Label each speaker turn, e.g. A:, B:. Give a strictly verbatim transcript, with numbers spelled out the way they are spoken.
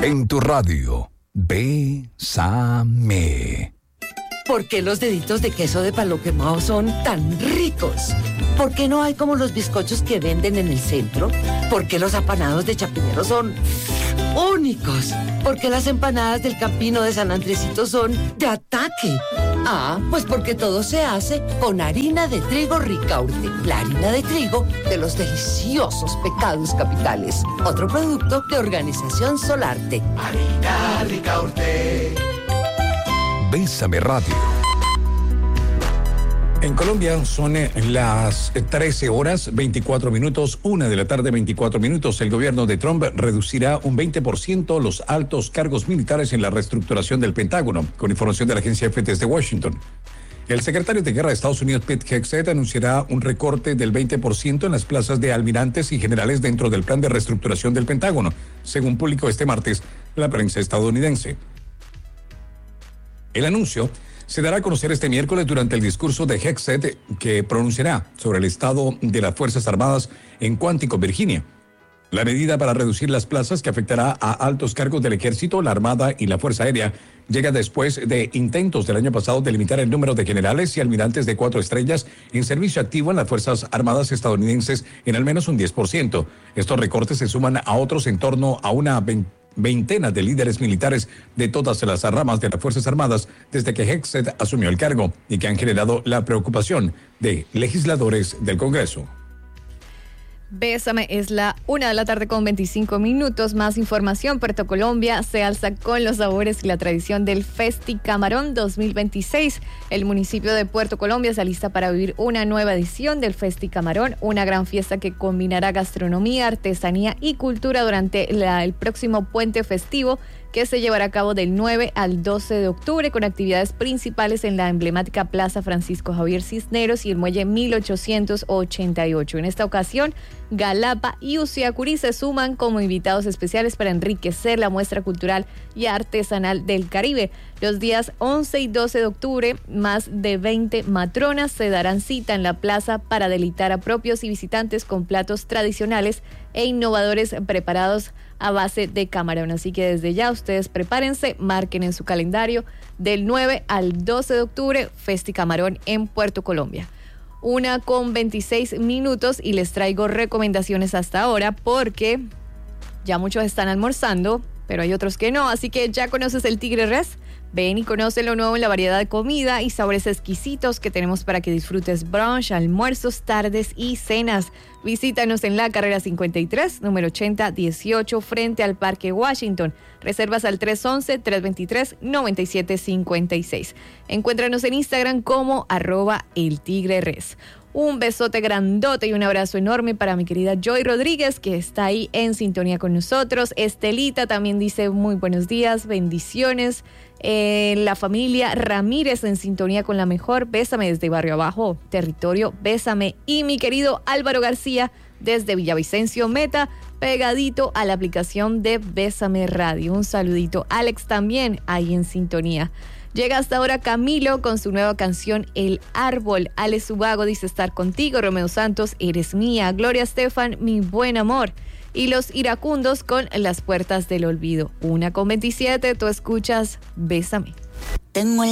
A: En tu radio, Bésame.
B: ¿Por qué los deditos de queso de palo quemado son tan ricos? ¿Por qué no hay como los bizcochos que venden en el centro? ¿Por qué los apanados de Chapinero son únicos? ¿Por qué las empanadas del Campino de San Andresito son de ataque? Ah, pues porque todo se hace con harina de trigo Ricaurte, la harina de trigo de los deliciosos pecados capitales. Otro producto de Organización Solarte.
C: Harina Ricaurte.
A: Bésame Radio.
D: En Colombia son las trece horas veinticuatro minutos, una de la tarde veinticuatro minutos. El gobierno de Trump reducirá un veinte por ciento los altos cargos militares en la reestructuración del Pentágono, con información de la agencia F desde Washington. El secretario de Guerra de Estados Unidos, Pete Hegseth, anunciará un recorte del veinte por ciento en las plazas de almirantes y generales dentro del plan de reestructuración del Pentágono, según publicó este martes la prensa estadounidense. El anuncio se dará a conocer este miércoles durante el discurso de Hegseth que pronunciará sobre el estado de las Fuerzas Armadas en Quantico, Virginia. La medida para reducir las plazas que afectará a altos cargos del Ejército, la Armada y la Fuerza Aérea llega después de intentos del año pasado de limitar el número de generales y almirantes de cuatro estrellas en servicio activo en las Fuerzas Armadas estadounidenses en al menos un diez por ciento. Estos recortes se suman a otros en torno a una veintena Veintenas de líderes militares de todas las ramas de las Fuerzas Armadas desde que Hegseth asumió el cargo y que han generado la preocupación de legisladores del Congreso.
E: Bésame, es la una de la tarde con veinticinco minutos. Más información. Puerto Colombia se alza con los sabores y la tradición del Festi Camarón dos mil veintiséis. El municipio de Puerto Colombia se alista para vivir una nueva edición del Festi Camarón, una gran fiesta que combinará gastronomía, artesanía y cultura durante la, el próximo puente festivo, que se llevará a cabo del nueve al doce de octubre con actividades principales en la emblemática Plaza Francisco Javier Cisneros y el Muelle mil ochocientos ochenta y ocho. En esta ocasión, Galapa y Uciacurí se suman como invitados especiales para enriquecer la muestra cultural y artesanal del Caribe. Los días once y doce de octubre, más de veinte matronas se darán cita en la plaza para deleitar a propios y visitantes con platos tradicionales e innovadores preparados a base de camarón. Así que desde ya ustedes prepárense, marquen en su calendario del nueve al doce de octubre, Festi Camarón en Puerto Colombia. Una con veintiséis minutos y les traigo recomendaciones hasta ahora porque ya muchos están almorzando, pero hay otros que no. Así que ya conoces el Tigre Res. Ven y conoce lo nuevo en la variedad de comida y sabores exquisitos que tenemos para que disfrutes brunch, almuerzos, tardes y cenas. Visítanos en la carrera cincuenta y tres, número ochenta dieciocho, frente al Parque Washington. Reservas al tres once, tres veintitrés, noventa y siete cincuenta y seis. Encuéntranos en Instagram como arroba el Tigre Res. Un besote grandote y un abrazo enorme para mi querida Joy Rodríguez, que está ahí en sintonía con nosotros. Estelita también dice muy buenos días, bendiciones. Eh, la familia Ramírez en sintonía con la mejor. Bésame desde Barrio Abajo, territorio Bésame. Y mi querido Álvaro García desde Villavicencio Meta, pegadito a la aplicación de Bésame Radio. Un saludito. Alex también ahí en sintonía. Llega hasta ahora Camilo con su nueva canción El Árbol. Alex Ubago dice estar contigo. Romeo Santos, eres mía. Gloria Estefan, mi buen amor. Y los iracundos con Las Puertas del Olvido. Una con veintisiete, tú escuchas Bésame.
F: Tengo